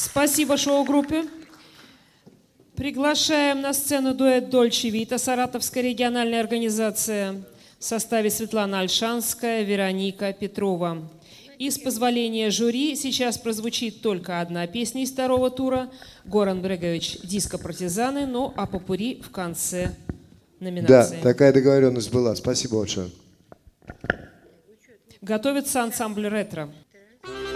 Спасибо шоу-группе. Приглашаем на сцену дуэт «Дольче Вита», Саратовская региональная организация в составе Светлана Ольшанская, Вероника Петрова. И с позволения жюри сейчас прозвучит только одна песня из второго тура. Горан Брегович «Диско партизаны», ну а попурри в конце номинации. Да, такая договоренность была. Спасибо большое. Готовится ансамбль «Ретро».